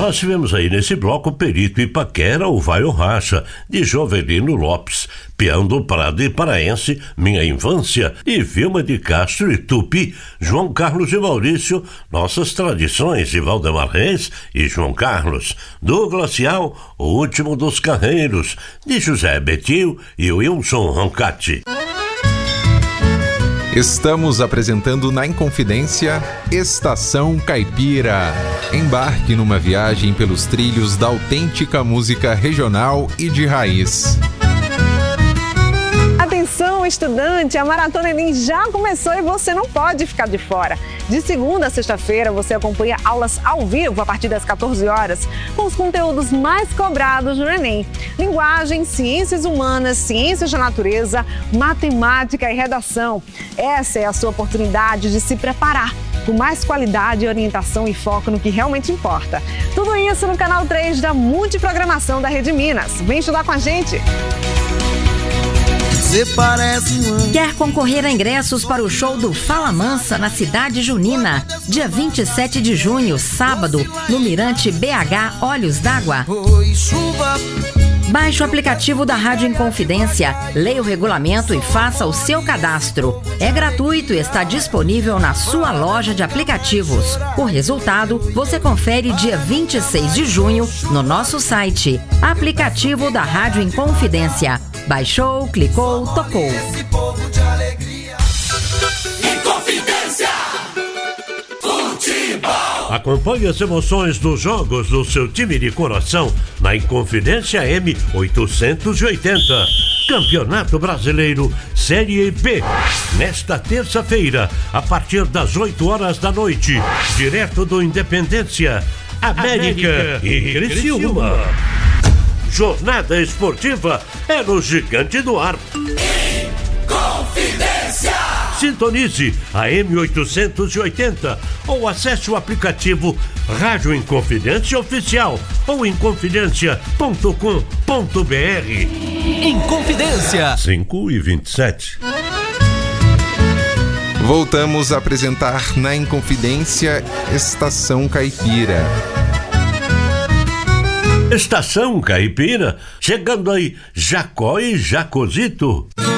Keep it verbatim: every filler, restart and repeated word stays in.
Nós tivemos aí nesse bloco Perito e Paquera, o Vai ou Racha, de Jovelino Lopes, Peão do Prado e Paraense, Minha Infância, e Vilma de Castro e Tupi, João Carlos e Maurício, Nossas Tradições, de Valdemar Reis e João Carlos, do Glacial, O Último dos Carreiros, de José Betil e Wilson Roncati. Estamos apresentando na Inconfidência Estação Caipira. Embarque numa viagem pelos trilhos da autêntica música regional e de raiz. Atenção, estudante, a Maratona Enem já começou e você não pode ficar de fora. De segunda a sexta-feira, você acompanha aulas ao vivo a partir das quatorze horas, com os conteúdos mais cobrados no Enem. Linguagem, ciências humanas, ciências da natureza, matemática e redação. Essa é a sua oportunidade de se preparar com mais qualidade, orientação e foco no que realmente importa. Tudo isso no canal três da Multiprogramação da Rede Minas. Vem estudar com a gente! Quer concorrer a ingressos para o show do Fala Mansa na Cidade Junina, dia vinte e sete de junho, sábado, no Mirante B H Olhos d'Água? Baixe o aplicativo da Rádio Inconfidência, leia o regulamento e faça o seu cadastro. É gratuito e está disponível na sua loja de aplicativos. O resultado você confere dia vinte e seis de junho no nosso site. Aplicativo da Rádio Inconfidência. Baixou, clicou, tocou. Inconfidência. Futebol. Acompanhe as emoções dos jogos do seu time de coração na Inconfidência M oitocentos e oitenta. Campeonato Brasileiro Série B. Nesta terça-feira, a partir das oito horas da noite, direto do Independência, América, América e Criciúma. Jornada esportiva é no Gigante do Ar. Inconfidência. Sintonize a M oitocentos e oitenta ou acesse o aplicativo Rádio Inconfidência Oficial ou inconfidência ponto com ponto b r. Inconfidência. cinco e vinte e sete. Voltamos a apresentar na Inconfidência Estação Caipira. Estação Caipira, chegando aí Jacó e Jacozito.